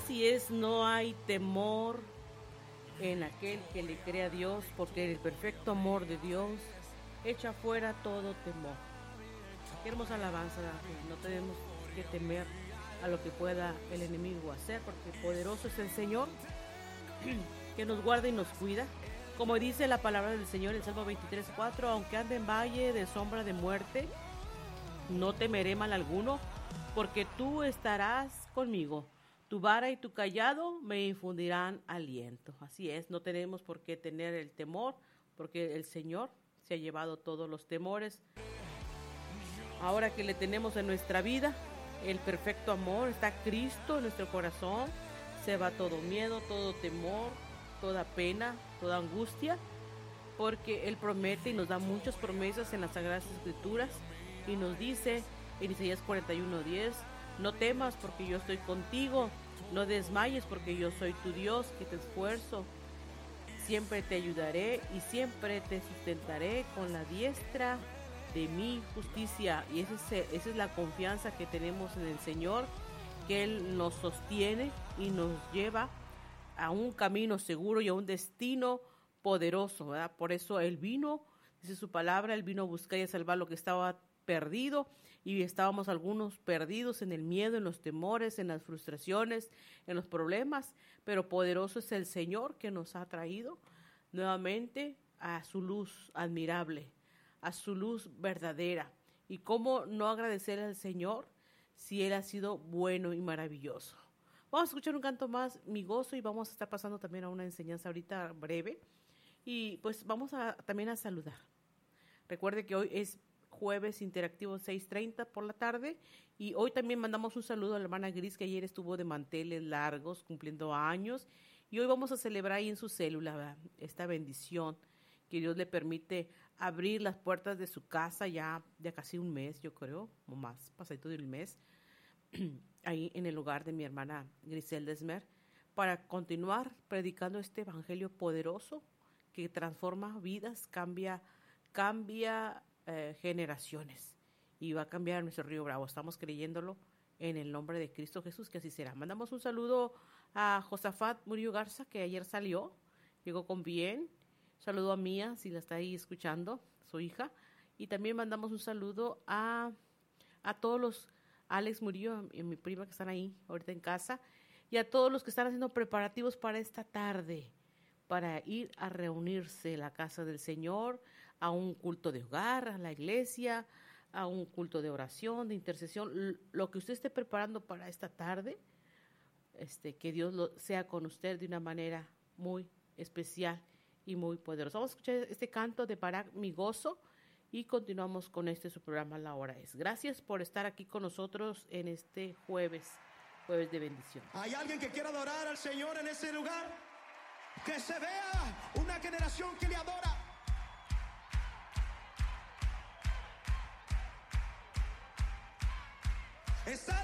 Así es, no hay temor en aquel que le cree a Dios, porque el perfecto amor de Dios echa fuera todo temor. Qué hermosa alabanza, que no tenemos que temer a lo que pueda el enemigo hacer, porque poderoso es el Señor que nos guarda y nos cuida. Como dice la palabra del Señor en Salmo 23:4, aunque ande en valle de sombra de muerte, no temeré mal alguno, porque tú estarás conmigo. Tu vara y tu cayado me infundirán aliento. Así es, no tenemos por qué tener el temor, porque el Señor se ha llevado todos los temores. Ahora que le tenemos en nuestra vida, el perfecto amor, está Cristo en nuestro corazón, se va todo miedo, todo temor, toda pena, toda angustia, porque Él promete y nos da muchas promesas en las Sagradas Escrituras y nos dice en Isaías 41:10, no temas porque yo estoy contigo, no desmayes porque yo soy tu Dios que te esfuerzo, siempre te ayudaré y siempre te sustentaré con la diestra de mi justicia. Y esa es la confianza que tenemos en el Señor, que Él nos sostiene y nos lleva a un camino seguro y a un destino poderoso, ¿verdad? Por eso Él vino, dice su palabra, Él vino a buscar y a salvar lo que estaba perdido, y estábamos algunos perdidos en el miedo, en los temores, en las frustraciones, en los problemas, pero poderoso es el Señor que nos ha traído nuevamente a su luz admirable, a su luz verdadera. Y cómo no agradecer al Señor si Él ha sido bueno y maravilloso. Vamos a escuchar un canto más, Mi Gozo, y vamos a estar pasando también a una enseñanza ahorita breve. Y pues vamos también a saludar. Recuerde que hoy es jueves interactivo 6:30 por la tarde, y hoy también mandamos un saludo a la hermana Gris, que ayer estuvo de manteles largos cumpliendo años, y hoy vamos a celebrar ahí en su célula, ¿verdad?, esta bendición que Dios le permite abrir las puertas de su casa ya casi un mes, yo creo, o más, pasadito de un mes, ahí en el hogar de mi hermana Griselda Esmer, para continuar predicando este evangelio poderoso que transforma vidas, cambia generaciones, y va a cambiar nuestro Río Bravo. Estamos creyéndolo en el nombre de Cristo Jesús, que así será. Mandamos un saludo a Josafat Murillo Garza, que ayer llegó con bien. Saludo a Mía, si la está ahí escuchando, su hija. Y también mandamos un saludo a todos los, Alex Murillo y mi prima que están ahí ahorita en casa, y a todos los que están haciendo preparativos para esta tarde, para ir a reunirse en la casa del Señor, a un culto de hogar, a la iglesia, a un culto de oración, de intercesión, lo que usted esté preparando para esta tarde, que Dios sea con usted de una manera muy especial y muy poderosa. Vamos a escuchar este canto de Barak, Mi Gozo, y continuamos con su programa La Hora Es. Gracias por estar aquí con nosotros en este jueves de bendición. ¿Hay alguien que quiera adorar al Señor en ese lugar? Que se vea una generación que le adora. Está